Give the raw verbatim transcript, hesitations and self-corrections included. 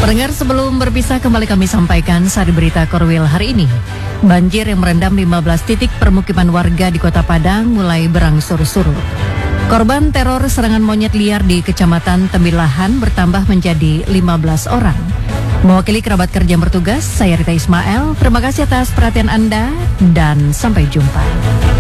Pendengar, sebelum berpisah kembali kami sampaikan sari berita Korwil hari ini. Banjir yang merendam lima belas titik permukiman warga di Kota Padang mulai berangsur surut. Korban teror serangan monyet liar di Kecamatan Tembilahan bertambah menjadi lima belas orang. Mewakili kerabat kerja yang bertugas, saya Rita Ismail. Terima kasih atas perhatian Anda dan sampai jumpa.